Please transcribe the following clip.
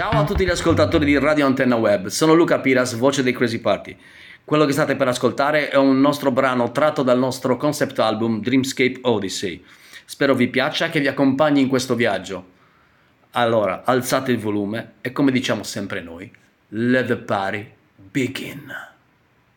Ciao a tutti gli ascoltatori di Radio Antenna Web, sono Luca Piras, voce dei Crazy Party. Quello che state per ascoltare è un nostro brano tratto dal nostro concept album Dreamscape Odyssey. Spero vi piaccia e che vi accompagni in questo viaggio. Allora, alzate il volume e come diciamo sempre noi, let the party begin.